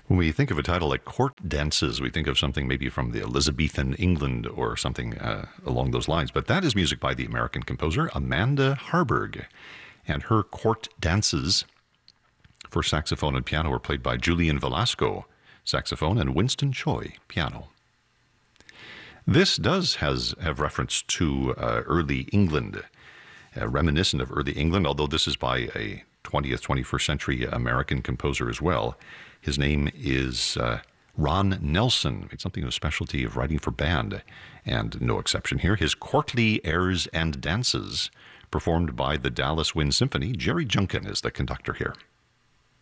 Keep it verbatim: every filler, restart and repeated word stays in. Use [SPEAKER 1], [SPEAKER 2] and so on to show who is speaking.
[SPEAKER 1] When we think of a title like Court Dances, we think of something maybe from the Elizabethan England or something uh, along those lines. But that is music by the American composer Amanda Harburg. And her Court Dances for saxophone and piano were played by Julian Velasco, saxophone, and Winston Choi, piano. This does has have reference to uh, early England, uh, reminiscent of early England, although this is by a twentieth, twenty-first century American composer as well. His name is uh, Ron Nelson. Made something of a specialty of writing for band, and no exception here. His courtly airs and dances, performed by the Dallas Wind Symphony. Jerry Junkin is the conductor here.